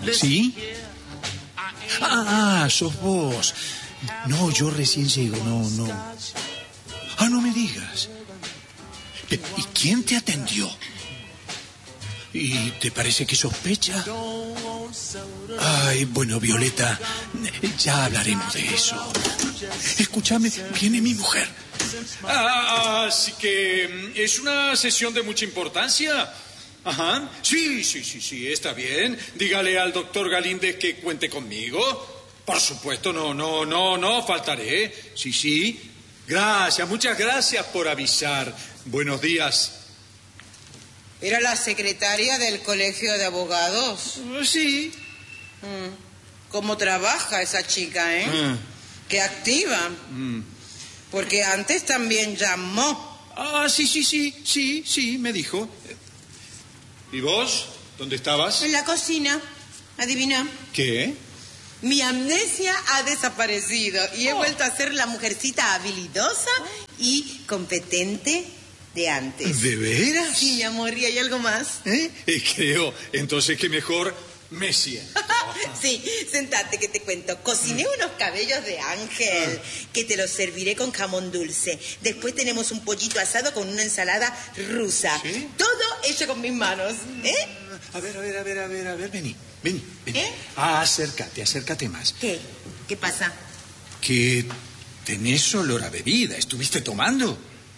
¿Sí? Sos vos. No, yo recién llego, no. No me digas. ¿Y quién te atendió? ¿Y te parece que sospecha? Ay, bueno, Violeta, ya hablaremos de eso. Escúchame, viene mi mujer. Así que es una sesión de mucha importancia. Ajá. Sí, está bien. Dígale al doctor Galíndez que cuente conmigo. Por supuesto, no faltaré. Sí. Gracias, muchas gracias por avisar. Buenos días. ¿Era la secretaria del colegio de abogados? Sí. ¿Cómo trabaja esa chica, eh? Qué activa. Porque antes también llamó. Sí, me dijo. ¿Y vos? ¿Dónde estabas? En la cocina. Adivina. ¿Qué? Mi amnesia ha desaparecido y he vuelto a ser la mujercita habilidosa y competente de antes. ¿De veras? Sí, mi amor, ¿y hay algo más? Creo. Entonces, ¿qué mejor me siento? Sí, sentate que te cuento. Cociné unos cabellos de ángel que te los serviré con jamón dulce. Después tenemos un pollito asado con una ensalada rusa. ¿Sí? Todo hecho con mis manos. A ver, vení. Acércate más. ¿Qué pasa? Que tenés olor a bebida. ¿Estuviste tomando?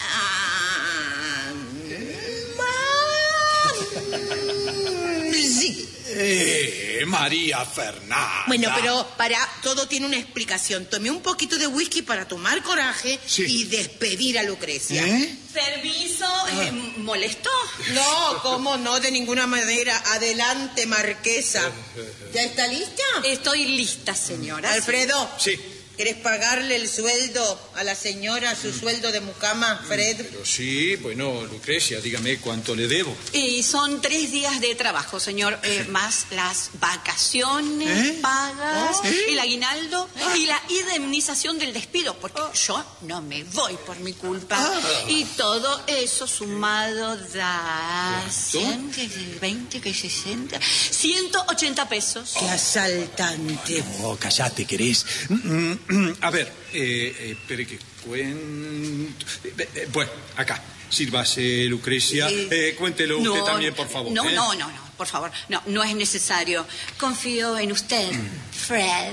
Sí. María Fernanda. Bueno, pero todo tiene una explicación. Tomé un poquito de whisky para tomar coraje y despedir a Lucrecia. ¿Permiso? ¿Molestó? No, cómo no, de ninguna manera. Adelante, marquesa. ¿Ya está lista? Estoy lista, señora. Alfredo. Sí. ¿Querés pagarle el sueldo a la señora, su sueldo de mucama, Fred? Pero sí, bueno, Lucrecia, dígame cuánto le debo. Son 3 días de trabajo, señor, más las vacaciones pagas, el aguinaldo y la indemnización del despido, porque yo no me voy por mi culpa. Y todo eso sumado da... ¿100? ¿Qué es el 20? ¿Qué es 60? 180 pesos. ¡Qué asaltante! No, callate, ¿querés? A ver, espere que cuento... Bueno, acá. Sírvase, Lucrecia. Cuéntelo usted también, por favor. No, por favor. No es necesario. Confío en usted, Fred.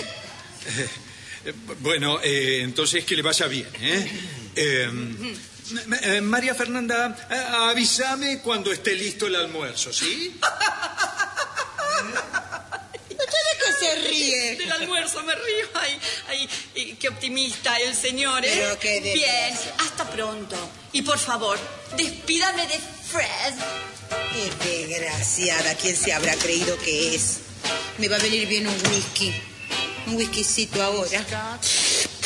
Bueno, entonces que le vaya bien, María Fernanda, avísame cuando esté listo el almuerzo, ¿sí? ¿De qué se ríe? Del almuerzo me río. Ay, qué optimista el señor, ¿eh? Pero qué bien, hasta pronto. Y por favor, despídame de Fred. Qué desgraciada. ¿Quién se habrá creído que es? Me va a venir bien un whisky. Un whiskycito ahora.